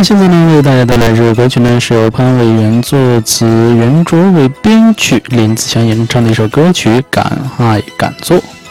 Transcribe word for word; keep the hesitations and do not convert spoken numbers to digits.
现在呢，为大家带来这首歌曲呢，是由潘伟元作词，袁卓伟编曲，林子祥演唱的一首歌曲《敢爱敢做》。